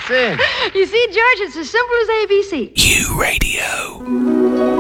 sing. You see, George, it's as simple as ABC. U Radio.